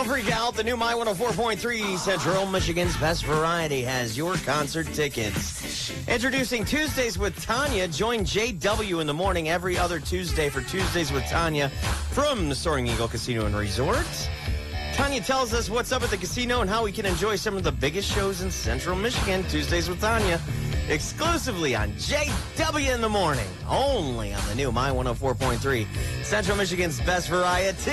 Don't freak out. The new My 104.3 Central Michigan's Best Variety has your concert tickets. Introducing Tuesdays with Tanya. Join JW in the morning every other Tuesday for Tuesdays with Tanya from the Soaring Eagle Casino and Resort. Tanya tells us what's up at the casino and how we can enjoy some of the biggest shows in Central Michigan. Tuesdays with Tanya, exclusively on JW in the morning, only on the new My 104.3 Central Michigan's Best Variety.